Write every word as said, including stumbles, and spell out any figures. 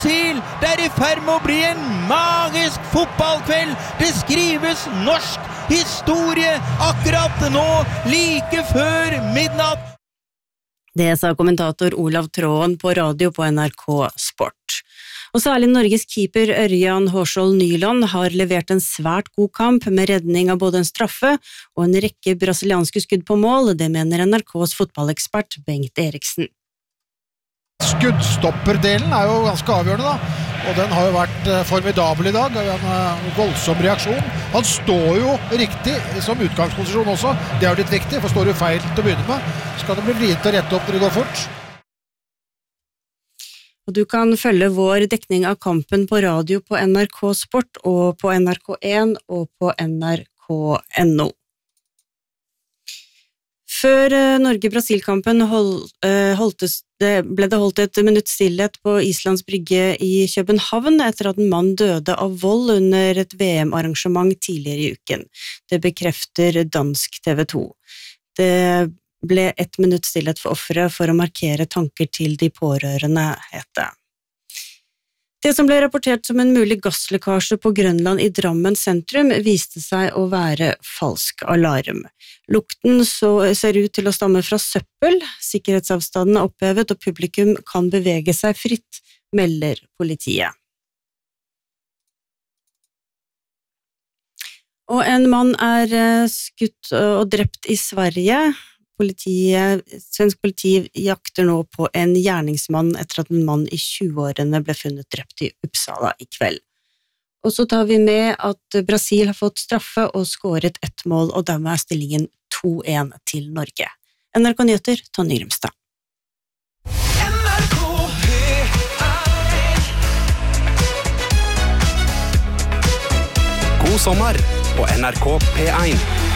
til. Det er i ferd med å bli en magisk fotballkveld. Det skrives norsk historie akkurat nå, like før midnatt. Det sa kommentator Olav Tråen på radio på N R K Sport. Og særlig Norges keeper Ørjan Hårskjold Nyland har levert en svært god kamp med redning av både en straffe og en rekke brasilianske skudd på mål, det mener N R K's fotballekspert Bengt Eriksen. Skuddstopperdelen er jo ganske avgjørende da, og den har jo vært formidabel i dag, en voldsom reaksjon. Han står jo riktig som utgangsposisjon også, det er jo litt viktig, for står du feil til å begynne med, så kan det bli vrient å rette opp når det går fort. Og du kan følge vår dekning av kampen på radio på N R K Sport og på N R K én og på N R K punktum N O. Før Norge-Brasil-kampen hold, holdtes det, ble det holdt et minutt stillhet på Islands brygge i København etter at en mann døde av vold under et V M-arrangement tidligere i uken. Det bekrefter dansk T V to. Det ble et minutt stillhet for offeret for å markere tanker til de pårørende, het det. Det som ble rapportert som en mulig gasslekkasje på Grønland i Drammen sentrum viste seg å være falsk alarm. Lukten så ser ut til å stamme fra søppel, sikkerhetsavstanden er opphevet og publikum kan bevege seg fritt, melder politiet. Og en mann er skutt og drept i Sverige. Politiet, svensk politi jakter nå på en gjerningsmann etter at en mann i tjueårene ble funnet drept i Uppsala i kveld. Og så tar vi med at Brasil har fått straffe og skåret ett mål, og dermed er stillingen to én til Norge. N R K Nyheter, Tonje Grimstad. God sommer på N R K P én.